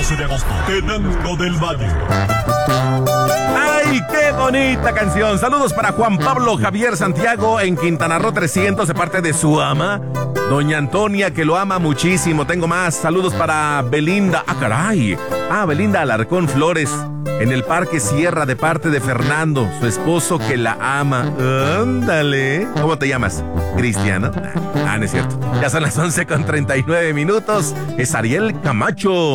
12 de agosto, Tenango del Valle. ¡Ay, qué bonita canción! Saludos para Juan Pablo Javier Santiago en Quintana Roo 300 de parte de su ama, doña Antonia, que lo ama muchísimo. Tengo más. Saludos para Belinda. ¡Ah, caray! Belinda Alarcón Flores en el Parque Sierra de parte de Fernando, su esposo que la ama. ¡Ándale! ¿Cómo te llamas? ¿Cristiano? No es cierto. Ya son las 11:39. Es Ariel Camacho.